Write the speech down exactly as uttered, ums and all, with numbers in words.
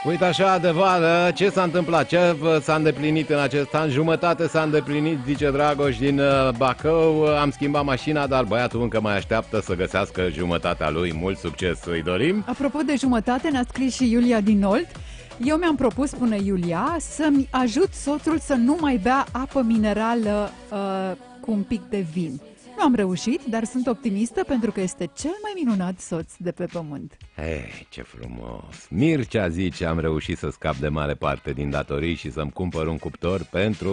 Uite așa, adevăr, ce s-a întâmplat? Ce s-a îndeplinit în acest an? Jumătate s-a îndeplinit, zice Dragoș din Bacău. Am schimbat mașina, dar băiatul încă mai așteaptă să găsească jumătatea lui. Mult succes îi dorim. Apropo de jumătate, ne-a scris și Iulia din Olt. Eu mi-am propus, spune Iulia, să-mi ajut soțul să nu mai bea apă minerală uh, cu un pic de vin. Nu am reușit, dar sunt optimistă pentru că este cel mai minunat soț de pe pământ. Hei, ce frumos! Mircea zice, am reușit să scap de mare parte din datorii și să-mi cumpăr un cuptor pentru